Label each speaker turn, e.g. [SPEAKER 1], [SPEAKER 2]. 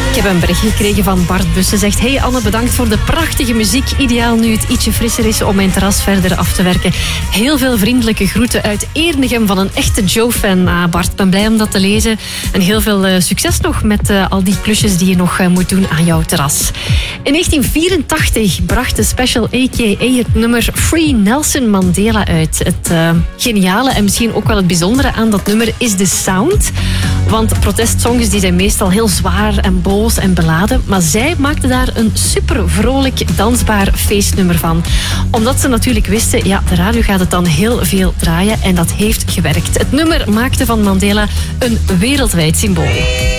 [SPEAKER 1] Ik heb een bericht gekregen van Bart Bussen. Zegt, hey Anne, bedankt voor de prachtige muziek. Ideaal nu het ietsje frisser is om mijn terras verder af te werken. Heel veel vriendelijke groeten uit Eernegem van een echte Joe-fan. Bart, ben blij om dat te lezen. En heel veel succes nog met al die klusjes die je nog moet doen aan jouw terras. In 1984 bracht de Special A.K.A. het nummer Free Nelson Mandela uit. Het geniale en misschien ook wel het bijzondere aan dat nummer is de sound. Want protestsongs die zijn meestal heel zwaar en boos en beladen. Maar zij maakten daar een super vrolijk, dansbaar feestnummer van. Omdat ze natuurlijk wisten, ja, de radio gaat het dan heel veel draaien. En dat heeft gewerkt. Het nummer maakte van Mandela een wereldwijd symbool.